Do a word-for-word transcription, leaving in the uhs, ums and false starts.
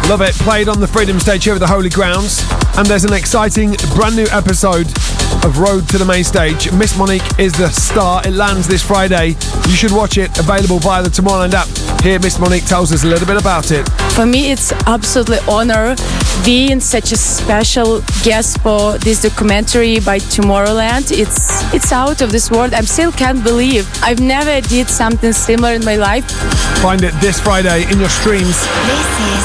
Love it. Played on the Freedom Stage here at the Holy Grounds. And there's an exciting brand new episode of Road to the Main Stage. Miss Monique is the star. It lands this Friday. You should watch it. Available via the Tomorrowland app. Here, Miss Monique tells us a little bit about it. For me, it's absolutely honor being such a special guest for this documentary by Tomorrowland. It's it's out of this world. I still can't believe I've never did something similar in my life. Find it this Friday in your streams. This is